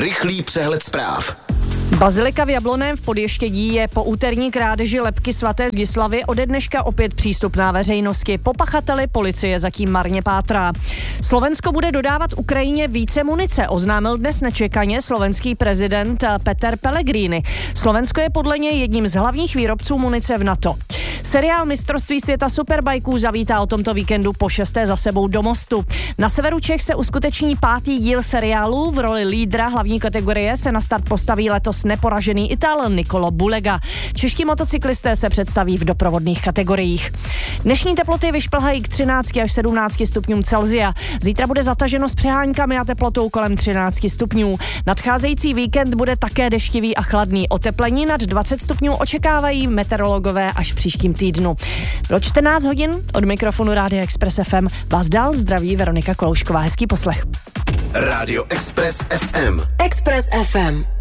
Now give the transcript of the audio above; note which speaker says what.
Speaker 1: Rychlý přehled zpráv.
Speaker 2: Bazilika v Jablonném v Podještědí je po úterní krádeži lebky svaté Zdislavy ode dneška opět přístupná veřejnosti. Po pachateli policie zatím marně pátrá. Slovensko bude dodávat Ukrajině více munice, oznámil dnes nečekaně slovenský prezident Peter Pellegrini. Slovensko je podle něj jedním z hlavních výrobců munice v NATO. Seriál Mistrovství světa superbajků zavítá o tomto víkendu po 6. za sebou do Mostu. Na severu Čech se uskuteční 5. díl seriálu. V roli lídra hlavní kategorie se na start postaví letos neporažený Ital Nicolo Bulega. Čeští motocyklisté se představí v doprovodných kategoriích. Dnešní teploty vyšplhají k 13 až 17 stupňům Celsia. Zítra bude zataženo s přeháňkami a teplotou kolem 13 stupňů. Nadcházející víkend bude také deštivý a chladný. Oteplení nad 20 stupňů očekávají meteorologové až v příštím týdnu. Bylo 14 hodin, od mikrofonu Rádia Express FM vás dál zdraví Veronika Koloušková. Hezký poslech.
Speaker 1: Rádio Express FM.
Speaker 3: Express FM.